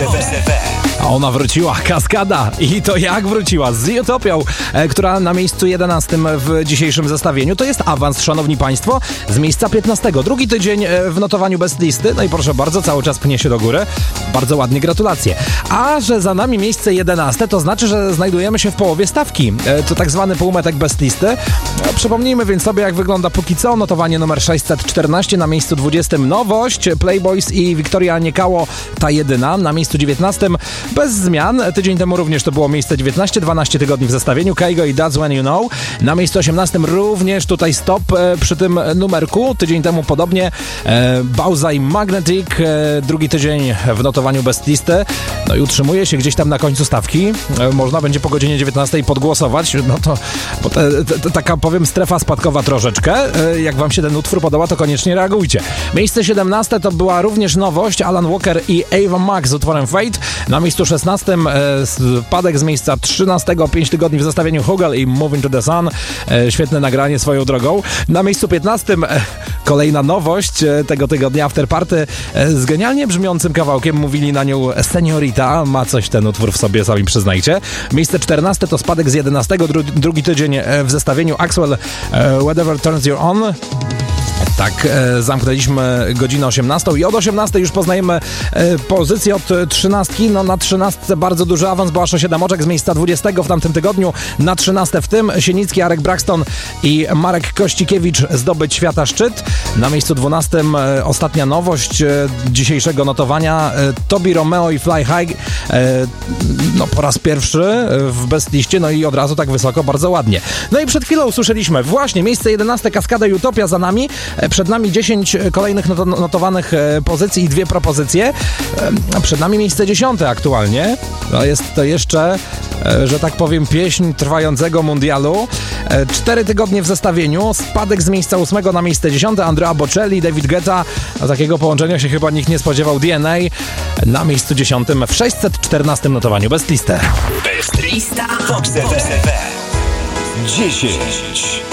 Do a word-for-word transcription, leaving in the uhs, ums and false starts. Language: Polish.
A ona wróciła, Kaskada. I to jak wróciła? Z Utopią, e, która na miejscu jedenastym w dzisiejszym zestawieniu. To jest awans, szanowni państwo, z miejsca piętnastego. Drugi tydzień e, w notowaniu Best Listy. No i proszę bardzo, cały czas pnie się do góry. Bardzo ładnie, gratulacje. A że za nami miejsce jedenaste, to znaczy, że znajdujemy się w połowie stawki. E, to tak zwany półmetek Best Listy. E, przypomnijmy więc sobie, jak wygląda póki co. Notowanie numer sześćset czternaście, na miejscu dwudziestym nowość. Playboys i Wiktoria Niekało, ta jedyna. Na miejscu dziewiętnastym bez zmian. Tydzień temu również to było miejsce dziewiętnaście, dwanaście tygodni w zestawieniu. Keigo i That's When You Know. Na miejscu osiemnastym również tutaj stop e, przy tym numerku. Tydzień temu podobnie. E, Bauza i Magnetic. E, drugi tydzień w notowaniu Best Listy. No i utrzymuje się gdzieś tam na końcu stawki. E, można będzie po godzinie dziewiętnastej podgłosować. No to bo te, te, te, taka, powiem, strefa spadkowa troszeczkę. E, jak wam się ten utwór podoba, to koniecznie reagujcie. Miejsce siedemnaste to była również nowość. Alan Walker i Ava Max z utworem Fate. Na miejscu szesnastym e, spadek z miejsca trzynastego, pięć tygodni w zestawieniu Hugel i Moving to the Sun. E, świetne nagranie swoją drogą. Na miejscu piętnastym e, kolejna nowość e, tego tygodnia, After Party e, z genialnie brzmiącym kawałkiem. Mówili na nią Seniorita. Ma coś ten utwór w sobie, sami przyznajcie. Miejsce czternaste to spadek z jedenastego, dru- drugi tydzień e, w zestawieniu Axwell e, Whatever Turns You On. Tak, e, zamknęliśmy godzinę osiemnastą i od osiemnastej już poznajemy e, pozycję od trzynastki. No na trzynastce bardzo duży awans, bo aż o siedem oczek z miejsca dwudziestego w tamtym tygodniu. Na trzynaste w tym Sienicki, Arek Braxton i Marek Kościkiewicz, Zdobyć Świata Szczyt. Na miejscu dwunastym e, ostatnia nowość e, dzisiejszego notowania e, Tobi Romeo i Fly High. E, no po raz pierwszy w Best Liście, no i od razu tak wysoko, bardzo ładnie. No i przed chwilą usłyszeliśmy właśnie miejsce jedenaste, Kaskada i Utopia za nami. Przed nami dziesięć kolejnych not- notowanych e, pozycji i dwie propozycje. E, przed nami miejsce dziesiąte aktualnie. No jest to jeszcze, e, że tak powiem, pieśń trwającego mundialu. E, cztery tygodnie w zestawieniu. Spadek z miejsca ósmego na miejsce dziesiąte. Andrea Bocelli, David Guetta. A takiego połączenia się chyba nikt nie spodziewał. D N A na miejscu dziesiątym w sześćset czternastym notowaniu Best Listy. Best Lista Fox F M dziesięć.